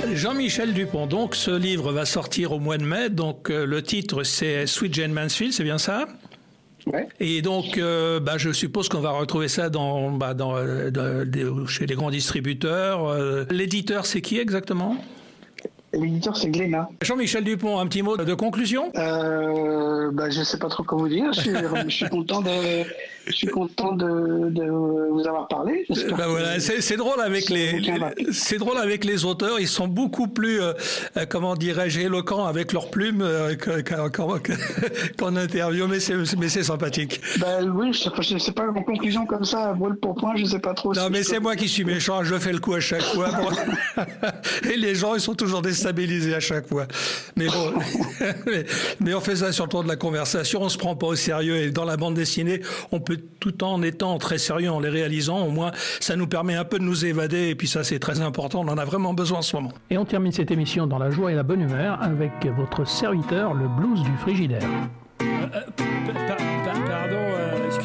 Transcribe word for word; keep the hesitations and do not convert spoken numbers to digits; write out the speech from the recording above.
Jean-Michel Dupont, donc ce livre va sortir au mois de mai, donc euh, le titre c'est Sweet Jane Mansfield, c'est bien ça? Ouais. Et donc, euh, bah, je suppose qu'on va retrouver ça dans, bah, dans, euh, de, de, chez les grands distributeurs. Euh, l'éditeur, c'est qui exactement? L'éditeur, c'est Glénat. Jean-Michel Dupont, un petit mot de conclusion? euh, bah, Je ne sais pas trop quoi vous dire. Je suis, je suis content, de, je suis content de, de vous avoir parlé. Bah voilà, c'est, c'est drôle avec les, les c'est drôle avec les auteurs. Ils sont beaucoup plus, euh, comment dirais-je, éloquents avec leurs plumes euh, qu'en, qu'en interview, mais c'est, mais c'est sympathique. Bah oui, je ne sais pas en conclusion comme ça, à brûle pour point, je ne sais pas trop. Non, si mais je c'est peux... moi qui suis méchant. Je fais le coup à chaque fois. Et les gens, ils sont toujours déstabilisés à chaque fois. Mais bon, mais, mais on fait ça sur le ton de la conversation. On se prend pas au sérieux. Et dans la bande dessinée, on peut, tout en étant très sérieux, en les réalisant, au moins, ça nous permet un peu de nous évader. Et puis ça, c'est très important. On en a vraiment besoin en ce moment. Et on termine cette émission dans la joie et la bonne humeur avec votre serviteur, le blues du frigidaire. Euh, euh, pardon. Euh...